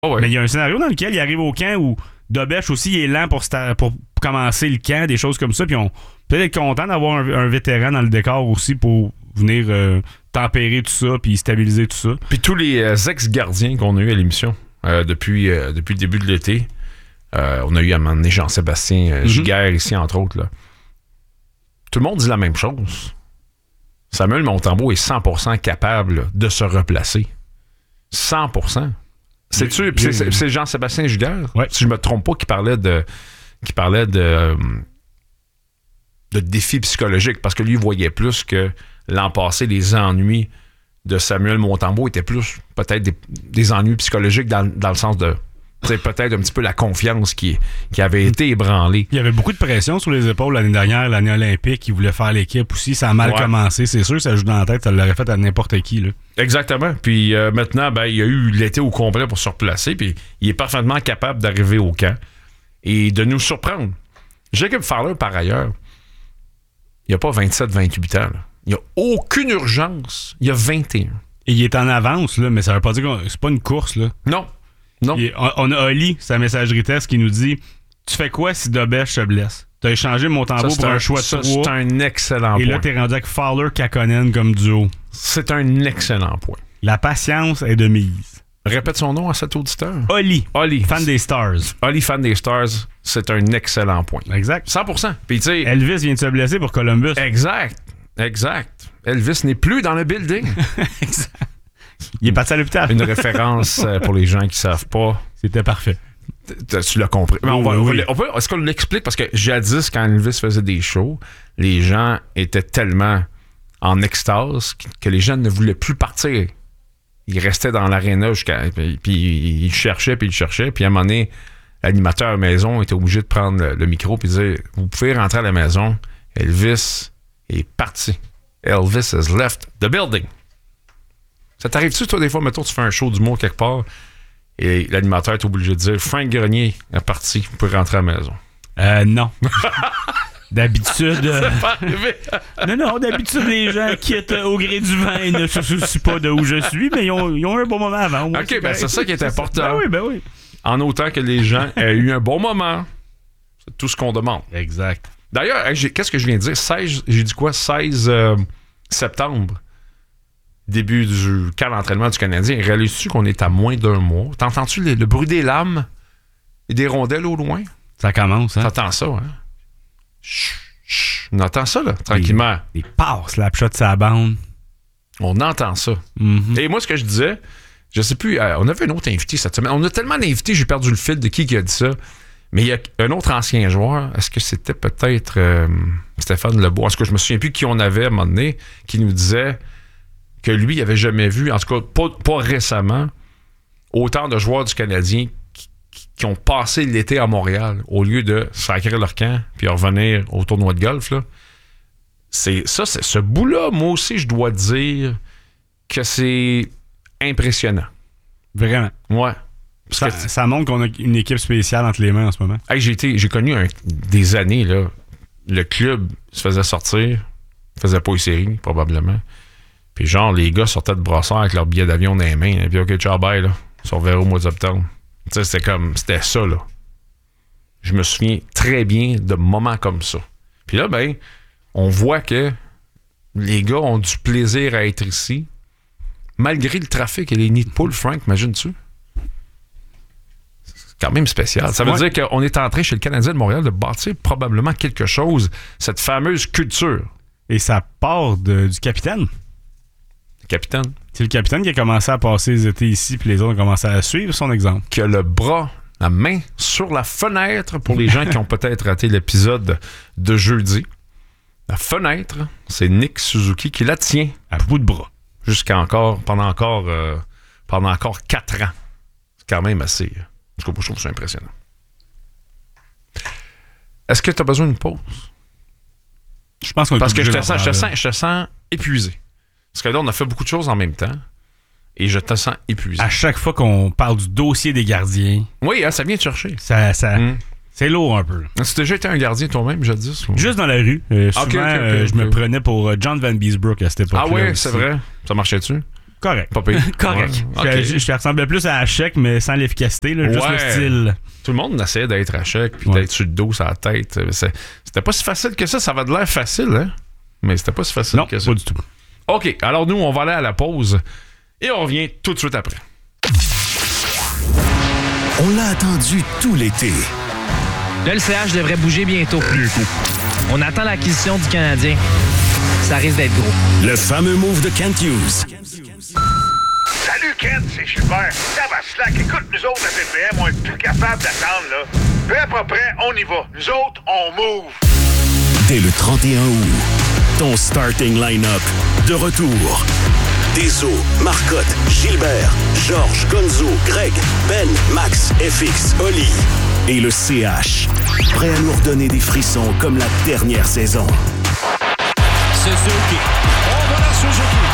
Oh ouais. Mais il y a un scénario dans lequel il arrive au camp où Dobech aussi il est lent pour commencer le camp, des choses comme ça. Puis on peut être content d'avoir un vétéran dans le décor aussi pour venir tempérer tout ça puis stabiliser tout ça. Puis tous les ex-gardiens qu'on a eu à l'émission depuis le début de l'été, on a eu à un moment donné Jean-Sébastien Giguère ici, entre autres. Là. Tout le monde dit la même chose. Samuel Montembeault est 100% capable de se replacer. 100%. C'est Jean-Sébastien Giguère, si je me trompe pas, qui parlait de défis psychologiques, parce que lui, il voyait plus que l'an passé, les ennuis de Samuel Montembeault étaient plus peut-être des ennuis psychologiques dans le sens de peut-être un petit peu la confiance qui avait été ébranlée. Il y avait beaucoup de pression sur les épaules l'année dernière, l'année olympique. Il voulait faire l'équipe aussi. Ça a mal commencé. C'est sûr, ça joue dans la tête. Ça l'aurait fait à n'importe qui. Là. Exactement. Puis maintenant, il y a eu l'été au complet pour se replacer. Puis il est parfaitement capable d'arriver au camp et de nous surprendre. Jacob Fowler, par ailleurs, il n'y a pas 27-28 ans. Là. Il n'y a aucune urgence. Il y a 21. Et il est en avance, là, mais ça veut pas dire que c'est pas une course. Là. Non. On a Oli, sa messagerie test, qui nous dit « Tu fais quoi si Dobech se blesse? Tu as échangé Montembeault pour un choix de 3. C'est un excellent point. Et là, tu es rendu avec Fowler-Kakkonen comme duo. C'est un excellent point. La patience est de mise. Répète son nom à cet auditeur. Oli, fan des Stars. Oli, fan des Stars, c'est un excellent point. Exact. 100%. Puis, tu sais, Elvis vient de se blesser pour Columbus. Exact. Elvis n'est plus dans le building. Exact. Il est parti à l'hôpital. Une référence pour les gens qui ne savent pas. C'était parfait. Tu l'as compris. Mais est-ce qu'on l'explique? Parce que jadis, quand Elvis faisait des shows, les gens étaient tellement en extase que les gens ne voulaient plus partir. Ils restaient dans l'aréna puis ils cherchaient. Puis à un moment donné, l'animateur maison était obligé de prendre le micro et de dire « Vous pouvez rentrer à la maison. Elvis est parti. Elvis has left the building. » Ça t'arrive-tu, toi, des fois, mettons, tu fais un show d'humour quelque part et l'animateur est obligé de dire « Frank Grenier est parti, vous pouvez rentrer à la maison. » Non. D'habitude... C'est pas arrivé. Non, d'habitude, les gens quittent au gré du vent et ne se soucient pas de où je suis, mais ils ont un bon moment avant. Moi, OK, c'est ça qui est important. Ben oui. En autant que les gens aient eu un bon moment. C'est tout ce qu'on demande. Exact. D'ailleurs, qu'est-ce que je viens de dire? J'ai dit quoi? 16 septembre. Début du camp d'entraînement du Canadien. Réalises-tu qu'on est à moins d'un mois? T'entends-tu le bruit des lames et des rondelles au loin? Ça commence, hein? T'entends ça, hein? Chut. On entend ça, là, tranquillement. Les passes, la shot de sa bande. On entend ça. Mm-hmm. Et moi, ce que je disais, je sais plus, on avait un autre invité cette semaine. On a tellement d'invités, j'ai perdu le fil de qui a dit ça. Mais il y a un autre ancien joueur, est-ce que c'était peut-être Stéphane Lebeau? Est-ce que je me souviens plus qui on avait à un moment donné, qui nous disait que lui, il avait jamais vu, en tout cas pas récemment, autant de joueurs du Canadien qui ont passé l'été à Montréal au lieu de sacrer leur camp puis revenir au tournoi de golf. Là. C'est ce bout-là, moi aussi, je dois dire que c'est impressionnant. Vraiment. Ouais. Ça montre qu'on a une équipe spéciale entre les mains en ce moment. Hey, j'ai connu des années, là, le club se faisait sortir, faisait pas une série, probablement. Puis genre, les gars sortaient de brossard avec leur billet d'avion dans les mains. Et puis, OK, ciao, bye, là. On se reverra au mois d'octobre. Tu sais, c'était ça, là. Je me souviens très bien de moments comme ça. Puis là, ben, on voit que les gars ont du plaisir à être ici, malgré le trafic et les nids de poules, Frank, imagines-tu? C'est quand même spécial. Ça veut dire qu'on est en train, chez le Canadien de Montréal, de bâtir probablement quelque chose, cette fameuse culture. Et ça part du capitaine. Capitaine. C'est le capitaine qui a commencé à passer les étés ici, puis les autres ont commencé à suivre son exemple. Qui a le bras, la main sur la fenêtre, pour les gens qui ont peut-être raté l'épisode de jeudi. La fenêtre, c'est Nick Suzuki qui la tient à bout de bras. Pendant encore 4 ans. C'est quand même assez. Je trouve ça impressionnant. Est-ce que tu as besoin d'une pause? Je pense qu'on Parce que je te sens épuisé. Parce que là, on a fait beaucoup de choses en même temps. Et je te sens épuisé. À chaque fois qu'on parle du dossier des gardiens... Oui, hein, ça vient te chercher. C'est lourd un peu. As-tu déjà été un gardien toi-même, jadis? Ou... Juste dans la rue. Souvent, je me prenais pour John Van Beesbrook à cette époque-là. Ah oui, aussi. c'est vrai. Ça marchait-tu? Correct. Pas pire. Correct. Ouais. OK. Je ressemblais plus à Hachek, mais sans l'efficacité, là, juste Ouais. le style. Tout le monde essayait d'être à chèque puis d'être sur le dos, sur la tête. C'était pas si facile que ça. Ça avait de l'air facile, hein? Mais c'était pas si facile Non, que ça. pas du tout. OK, alors nous, on va aller à la pause et on revient tout de suite après. On l'a attendu tout l'été. Là, le CH devrait bouger bientôt. On attend l'acquisition du Canadien. Ça risque d'être gros. Le fameux move de Kent Hughes. Salut Ken, c'est Gilbert. Ça va slack. Écoute, nous autres, à BPM, on est plus capable d'attendre, là. Peu à peu près, on y va. Nous autres, on move. Dès le 31 août, ton starting line-up de retour. Deso, Marcotte, Gilbert, Georges, Gonzo, Greg, Ben, Max, FX, Oli et le CH. Prêt à nous redonner des frissons comme la dernière saison. Suzuki. On va la Suzuki.